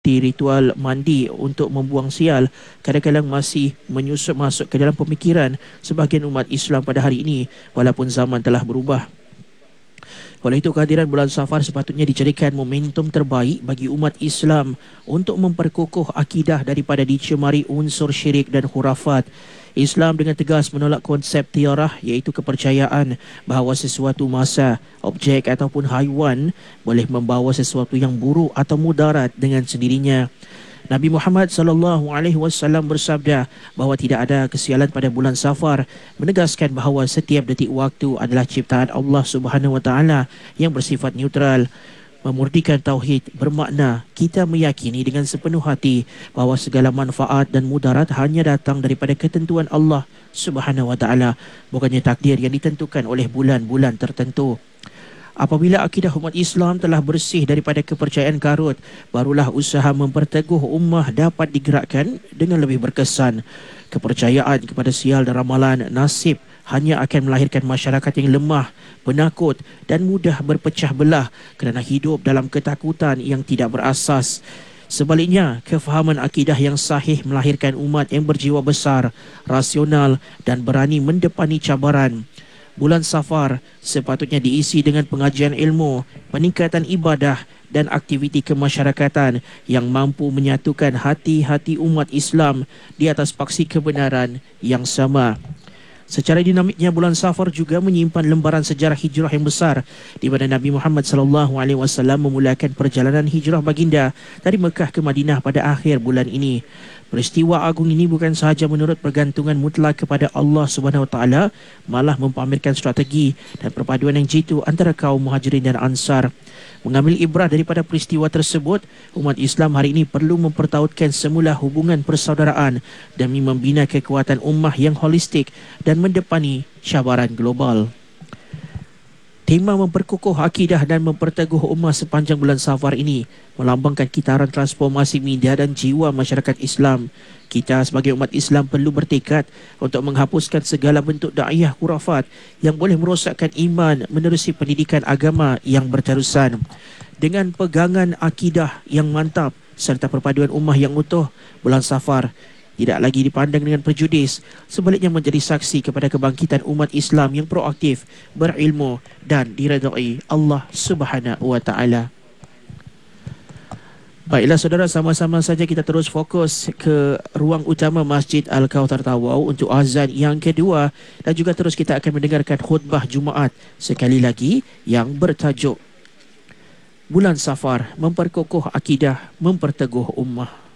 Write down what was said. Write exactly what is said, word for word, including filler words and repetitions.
ritual mandi untuk membuang sial kadang-kadang masih menyusup masuk ke dalam pemikiran sebahagian umat Islam pada hari ini walaupun zaman telah berubah. Oleh itu, kehadiran bulan Safar sepatutnya dijadikan momentum terbaik bagi umat Islam untuk memperkukuh akidah daripada dicemari unsur syirik dan khurafat. Islam dengan tegas menolak konsep tiarah, iaitu kepercayaan bahawa sesuatu masa, objek ataupun haiwan boleh membawa sesuatu yang buruk atau mudarat dengan sendirinya. Nabi Muhammad sallallahu alaihi wasallam bersabda bahawa tidak ada kesialan pada bulan Safar, menegaskan bahawa setiap detik waktu adalah ciptaan Allah Subhanahu wa taala yang bersifat neutral. Memurnikan tauhid bermakna kita meyakini dengan sepenuh hati bahawa segala manfaat dan mudarat hanya datang daripada ketentuan Allah Subhanahu wa taala, bukannya takdir yang ditentukan oleh bulan-bulan tertentu. Apabila akidah umat Islam telah bersih daripada kepercayaan karut, barulah usaha memperteguh ummah dapat digerakkan dengan lebih berkesan. Kepercayaan kepada sial dan ramalan nasib hanya akan melahirkan masyarakat yang lemah, penakut dan mudah berpecah belah kerana hidup dalam ketakutan yang tidak berasas. Sebaliknya, kefahaman akidah yang sahih melahirkan umat yang berjiwa besar, rasional dan berani mendepani cabaran. Bulan Safar sepatutnya diisi dengan pengajian ilmu, peningkatan ibadah dan aktiviti kemasyarakatan yang mampu menyatukan hati-hati umat Islam di atas paksi kebenaran yang sama. Secara dinamiknya, bulan Safar juga menyimpan lembaran sejarah hijrah yang besar di mana Nabi Muhammad sallallahu alaihi wasallam memulakan perjalanan hijrah baginda dari Mekah ke Madinah pada akhir bulan ini. Peristiwa agung ini bukan sahaja menurut pergantungan mutlak kepada Allah Subhanahu wa taala, malah mempamerkan strategi dan perpaduan yang jitu antara kaum Muhajirin dan Ansar. Mengambil ibrah daripada peristiwa tersebut, umat Islam hari ini perlu mempertautkan semula hubungan persaudaraan demi membina kekuatan ummah yang holistik dan mendepani cabaran global. Tema memperkukuh akidah dan memperteguh ummah sepanjang bulan Safar ini melambangkan kitaran transformasi minda dan jiwa masyarakat Islam. Kita sebagai umat Islam perlu bertekad untuk menghapuskan segala bentuk da'iyah khurafat yang boleh merosakkan iman menerusi pendidikan agama yang berterusan. Dengan pegangan akidah yang mantap serta perpaduan ummah yang utuh, bulan Safar tidak lagi dipandang dengan prejudis, sebaliknya menjadi saksi kepada kebangkitan umat Islam yang proaktif, berilmu dan diredai Allah Subhanahu wa taala. Baiklah saudara, sama-sama saja kita terus fokus ke ruang utama Masjid Al-Kauthar Tawau untuk azan yang kedua, dan juga terus kita akan mendengarkan khutbah Jumaat sekali lagi yang bertajuk Bulan Safar, memperkokoh akidah, memperteguh ummah.